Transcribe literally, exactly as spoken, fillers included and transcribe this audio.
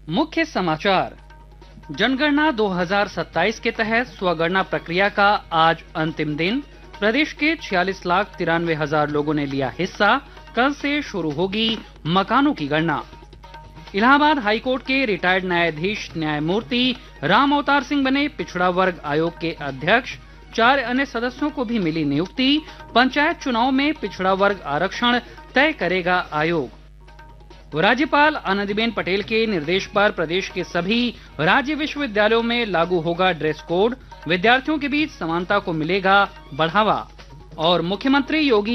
मुख्य समाचार। जनगणना दो हज़ार सत्ताईस के तहत स्वगणना प्रक्रिया का आज अंतिम दिन। प्रदेश के छियालीस लाख तिरानवे हजार लोगों ने लिया हिस्सा। कल से शुरू होगी मकानों की गणना। इलाहाबाद हाईकोर्ट के रिटायर्ड न्यायाधीश न्यायमूर्ति राम अवतार सिंह बने पिछड़ा वर्ग आयोग के अध्यक्ष। चार अन्य सदस्यों को भी मिली नियुक्ति। पंचायत चुनाव में पिछड़ा वर्ग आरक्षण तय करेगा आयोग। राज्यपाल आनंदीबेन पटेल के निर्देश पर प्रदेश के सभी राज्य विश्वविद्यालयों में लागू होगा ड्रेस कोड। विद्यार्थियों के बीच समानता को मिलेगा बढ़ावा। और मुख्यमंत्री योगी